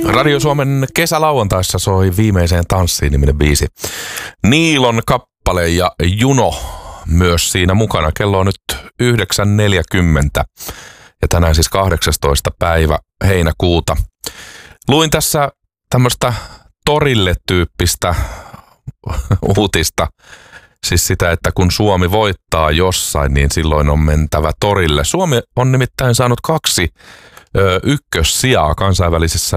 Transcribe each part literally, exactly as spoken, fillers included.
Radio Suomen kesälauantaissa soi Viimeiseen tanssiin -niminen biisi. Niilon kappale ja Juno myös siinä mukana. Kello on nyt yhdeksän neljäkymmentä ja tänään siis kahdeksastoista päivä heinäkuuta. Luin tässä tämmöistä torille-tyyppistä uutista. Siis sitä, että kun Suomi voittaa jossain, niin silloin on mentävä torille. Suomi on nimittäin saanut kaksi ö, ykkössijaa kansainvälisessä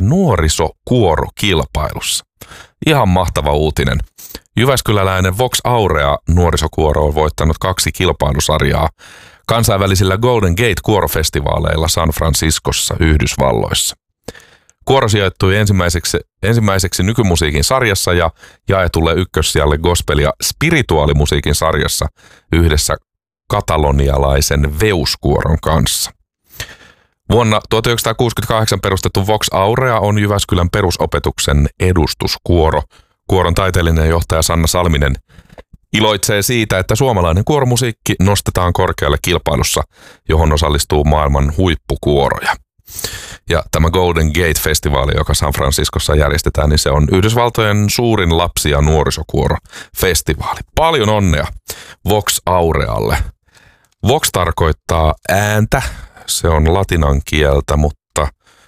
nuorisokuorokilpailussa. Ihan mahtava uutinen. Jyväskyläläinen Vox Aurea nuorisokuoro on voittanut kaksi kilpailusarjaa kansainvälisillä Golden Gate-kuorofestivaaleilla San Franciscossa, Yhdysvalloissa. Kuoro sijoittui ensimmäiseksi, ensimmäiseksi nykymusiikin sarjassa ja jaetulle ykkössijalle gospel- ja spirituaalimusiikin sarjassa yhdessä katalonialaisen Veus-kuoron kanssa. Vuonna tuhatyhdeksänsataakuusikymmentäkahdeksan perustettu Vox Aurea on Jyväskylän perusopetuksen edustuskuoro. Kuoron taiteellinen johtaja Sanna Salminen iloitsee siitä, että suomalainen kuoromusiikki nostetaan korkealle kilpailussa, johon osallistuu maailman huippukuoroja. Ja tämä Golden Gate-festivaali, joka San Franciscossa järjestetään, niin se on Yhdysvaltojen suurin lapsi- ja nuorisokuoro-festivaali. Paljon onnea Vox Aurealle. Vox tarkoittaa ääntä, se on latinan kieltä, mutta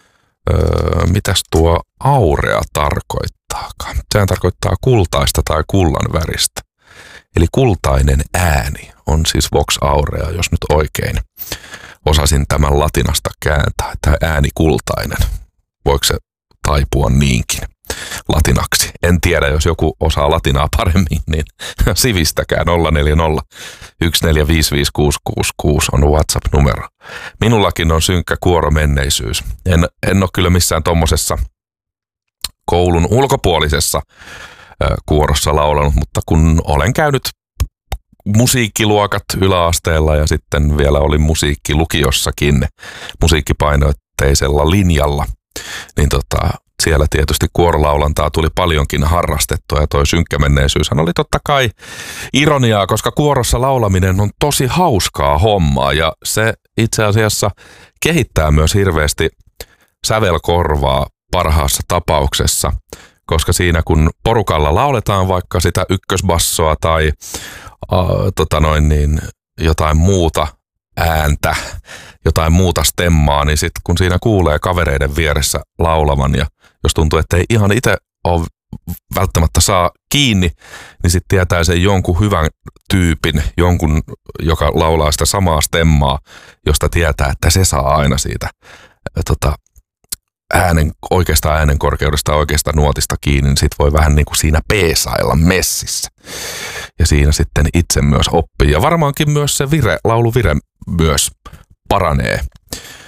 öö, mitäs tuo aurea tarkoittaakaan? Sehän tarkoittaa kultaista tai kullan väristä. Eli kultainen ääni on siis Vox Aurea, jos nyt oikein osasin tämän latinasta kääntää, että ääni kultainen. Voiko se taipua niinkin latinaksi? En tiedä, jos joku osaa latinaa paremmin, niin sivistäkää nolla neljä nolla yksi neljä viisi viisi kuusi kuusi kuusi on WhatsApp-numero. Minullakin on synkkä kuoromenneisyys. En, en ole kyllä missään tommosessa koulun ulkopuolisessa ö, kuorossa laulanut, mutta kun olen käynyt musiikkiluokat yläasteella ja sitten vielä olin musiikkilukiossakin musiikkipainotteisella linjalla, niin tota, siellä tietysti kuorolaulantaa tuli paljonkin harrastettua ja toi synkkämenneisyyshän oli totta kai ironiaa, koska kuorossa laulaminen on tosi hauskaa hommaa ja se itse asiassa kehittää myös hirveästi sävelkorvaa parhaassa tapauksessa, koska siinä kun porukalla lauletaan vaikka sitä ykkösbassoa tai äh, tota noin niin, jotain muuta ääntä, jotain muuta stemmaa, niin sitten kun siinä kuulee kavereiden vieressä laulavan ja jos tuntuu, että ei ihan itse ole välttämättä saa kiinni, niin sitten tietää sen jonkun hyvän tyypin, jonkun, joka laulaa sitä samaa stemmaa, josta tietää, että se saa aina siitä tota, äänen, oikeasta äänen korkeudesta, oikeasta nuotista kiinni, niin sit voi vähän niin kuin siinä peesailla messissä. Ja siinä sitten itse myös oppii. Ja varmaankin myös se vire, lauluvire myös paranee.